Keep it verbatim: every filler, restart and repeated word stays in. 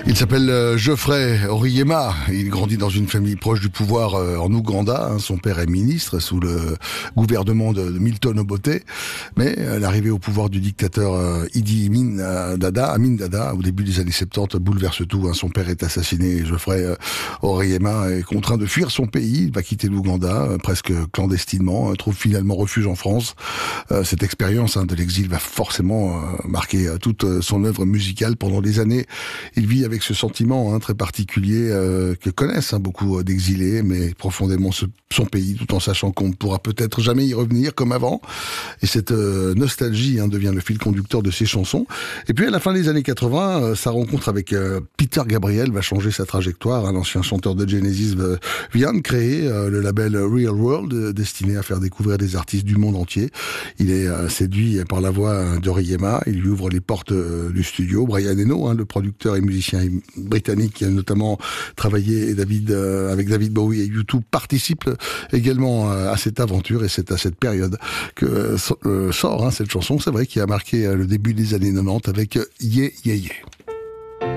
Il s'appelle euh, Geoffrey Oryema. Il grandit dans une famille proche du pouvoir euh, en Ouganda. Hein. Son père est ministre sous le gouvernement de, de Milton Obote. Mais euh, l'arrivée au pouvoir du dictateur euh, Idi Amin euh, Dada, Amin Dada, au début des années soixante-dix, bouleverse tout. Hein. Son père est assassiné et Geoffrey euh, Oryema est contraint de fuir son pays. Il va quitter l'Ouganda euh, presque clandestinement. Euh, trouve finalement refuge en France. Euh, cette expérience hein, de l'exil va forcément euh, marquer euh, toute son œuvre musicale pendant des années. Il vit avec ce sentiment hein, très particulier euh, que connaissent hein, beaucoup d'exilés, mais profondément ce, son pays, tout en sachant qu'on ne pourra peut-être jamais y revenir comme avant. Et cette euh, nostalgie hein, devient le fil conducteur de ses chansons. Et puis à la fin des années quatre-vingts, euh, sa rencontre avec euh, Peter Gabriel va changer sa trajectoire. Hein. L'ancien chanteur de Genesis euh, vient de créer euh, le label Real World, euh, destiné à faire découvrir des artistes du monde entier. Il est euh, séduit par la voix d'Oryema. Il lui ouvre les portes euh, du studio. Brian Eno, hein, le producteur et musicien britannique qui a notamment travaillé et David, euh, avec David Bowie et U deux, participe également euh, à cette aventure, et c'est à cette période que euh, sort hein, cette chanson, c'est vrai, qui a marqué euh, le début des années quatre-vingt-dix avec euh, Yeah Yeah Yeah.